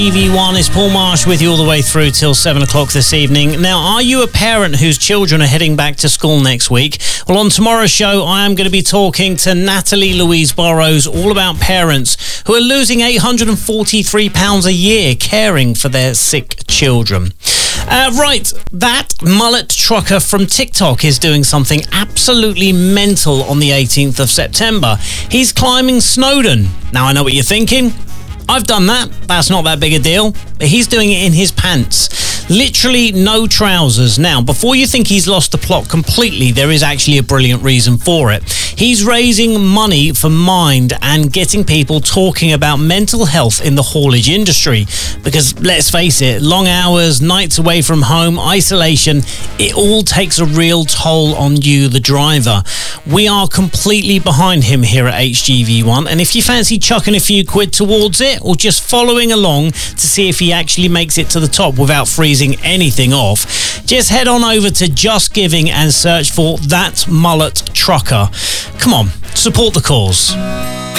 HGV1 is Paul Marsh with you all the way through till 7 o'clock this evening. Now, are you a parent whose children are heading back to school next week? Well, on tomorrow's show, I am going to be talking to Natalie Louise Burrows all about parents who are losing £843 a year caring for their sick children. Right, that mullet trucker from TikTok is doing something absolutely mental on the 18th of September. He's climbing Snowdon. Now, I know what you're thinking. I've done that. That's not that big a deal. But he's doing it in his pants. Literally no trousers. Now, before you think he's lost the plot completely, there is actually a brilliant reason for it. He's raising money for Mind and getting people talking about mental health in the haulage industry. Because, let's face it, long hours, nights away from home, isolation, it all takes a real toll on you, the driver. We are completely behind him here at HGV1, and if you fancy chucking a few quid towards it, or just following along to see if he actually makes it to the top without freezing anything off, just head on over to Just Giving and search for That Mullet Trucker. Come on, support the cause.